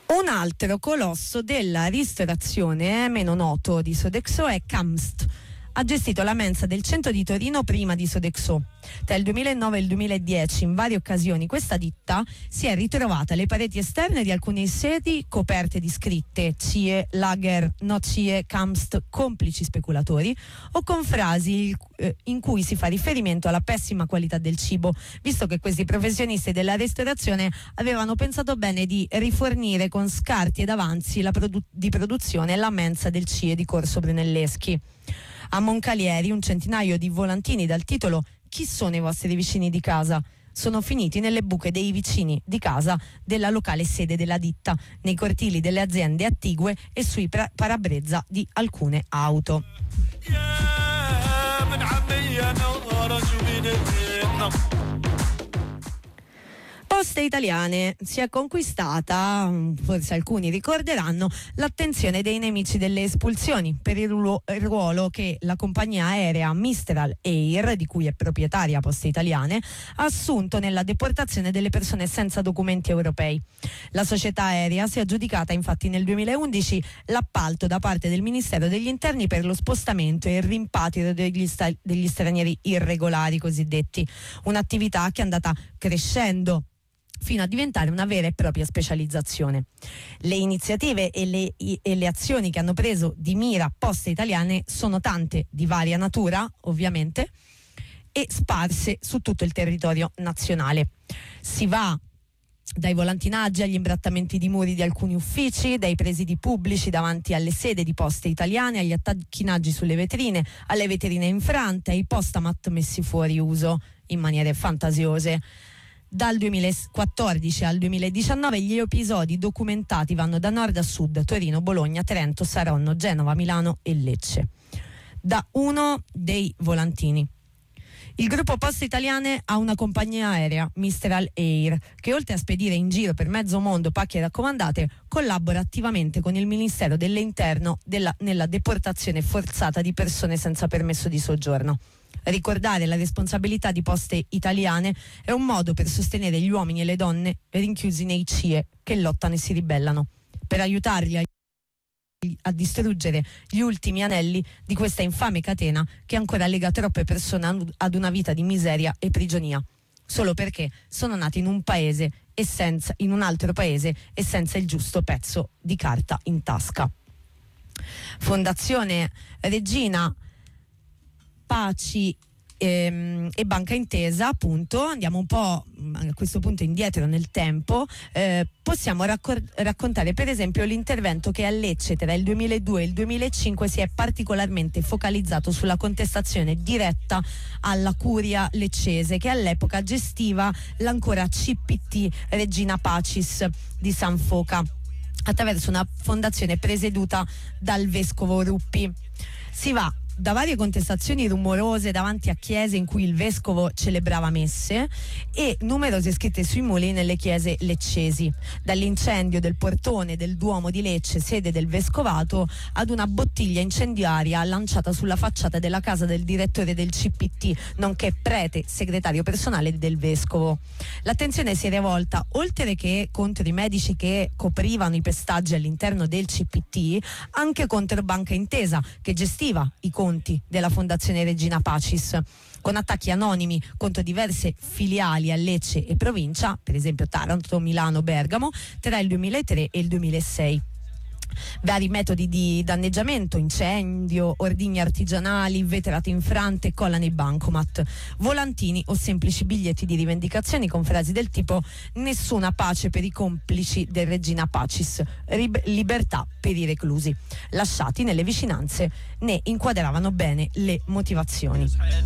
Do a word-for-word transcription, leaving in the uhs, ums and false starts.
Un altro colosso della ristorazione eh, meno noto di Sodexo è Kamst. Ha gestito la mensa del centro di Torino prima di Sodexo. Tra il duemilanove e il duemiladieci, in varie occasioni, questa ditta si è ritrovata alle pareti esterne di alcune sedi coperte di scritte C I E, Lager, no C I E, Kamst, complici speculatori, o con frasi eh, in cui si fa riferimento alla pessima qualità del cibo, visto che questi professionisti della ristorazione avevano pensato bene di rifornire con scarti ed avanzi la produ- di produzione la mensa del C I E di Corso Brunelleschi. A Moncalieri un centinaio di volantini dal titolo "Chi sono i vostri vicini di casa?" sono finiti nelle buche dei vicini di casa della locale sede della ditta, nei cortili delle aziende attigue e sui pra- parabrezza di alcune auto. Poste Italiane si è conquistata, forse alcuni ricorderanno, l'attenzione dei nemici delle espulsioni per il ruolo, il ruolo che la compagnia aerea Mistral Air, di cui è proprietaria Poste Italiane, ha assunto nella deportazione delle persone senza documenti europei. La società aerea si è aggiudicata infatti nel duemilaundici l'appalto da parte del Ministero degli Interni per lo spostamento e il rimpatrio degli, sta- degli stranieri irregolari cosiddetti, un'attività che è andata crescendo fino a diventare una vera e propria specializzazione. Le iniziative e le, e le azioni che hanno preso di mira Poste Italiane sono tante, di varia natura ovviamente, e sparse su tutto il territorio nazionale. Si va dai volantinaggi agli imbrattamenti di muri di alcuni uffici, dai presidi pubblici davanti alle sede di Poste Italiane, agli attacchinaggi sulle vetrine, alle vetrine infrante, ai postamat messi fuori uso in maniere fantasiose. Dal duemilaquattordici al duemiladiciannove gli episodi documentati vanno da nord a sud: Torino, Bologna, Trento, Saronno, Genova, Milano e Lecce. Da uno dei volantini. Il gruppo Poste Italiane ha una compagnia aerea, Mistral Air, che oltre a spedire in giro per mezzo mondo pacchi raccomandate, collabora attivamente con il Ministero dell'Interno della, nella deportazione forzata di persone senza permesso di soggiorno. Ricordare la responsabilità di Poste Italiane è un modo per sostenere gli uomini e le donne rinchiusi nei C I E che lottano e si ribellano, per aiutarli a, a distruggere gli ultimi anelli di questa infame catena che ancora lega troppe persone ad una vita di miseria e prigionia, solo perché sono nati in un paese e senza, in un altro paese e senza il giusto pezzo di carta in tasca. Fondazione Regina Paci ehm, e Banca Intesa, appunto, andiamo un po' a questo punto indietro nel tempo, eh, possiamo raccor- raccontare per esempio l'intervento che a Lecce tra il duemiladue e il duemilacinque si è particolarmente focalizzato sulla contestazione diretta alla curia leccese, che all'epoca gestiva l'ancora C P T Regina Pacis di San Foca attraverso una fondazione presieduta dal vescovo Ruppi. Si va da varie contestazioni rumorose davanti a chiese in cui il vescovo celebrava messe e numerose scritte sui muri nelle chiese leccesi, dall'incendio del portone del Duomo di Lecce, sede del vescovato, ad una bottiglia incendiaria lanciata sulla facciata della casa del direttore del C P T, nonché prete segretario personale del vescovo. L'attenzione si è rivolta, oltre che contro i medici che coprivano i pestaggi all'interno del C P T, anche contro Banca Intesa, che gestiva i conti della Fondazione Regina Pacis, con attacchi anonimi contro diverse filiali a Lecce e provincia, per esempio Taranto, Milano, Bergamo, tra il duemilatré e il duemilasei. Vari metodi di danneggiamento: incendio, ordigni artigianali, vetrate infrante, colla nei bancomat, volantini o semplici biglietti di rivendicazioni con frasi del tipo "nessuna pace per i complici del Regina Pacis, rib- libertà per i reclusi", lasciati nelle vicinanze ne inquadravano bene le motivazioni.